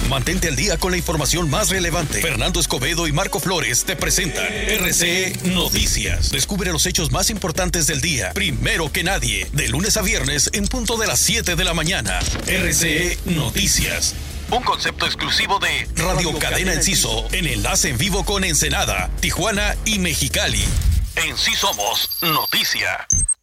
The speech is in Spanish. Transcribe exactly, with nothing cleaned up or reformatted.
Mantente al día con la información más relevante. Fernando Escobedo y Marco Flores te presentan R C E Noticias. Descubre los hechos más importantes del día, primero que nadie, de lunes a viernes en punto de las siete de la mañana. R C E Noticias. Un concepto exclusivo de Radio Cadena Enciso, en enlace en vivo con Ensenada, Tijuana y Mexicali. En Sí Somos Noticia.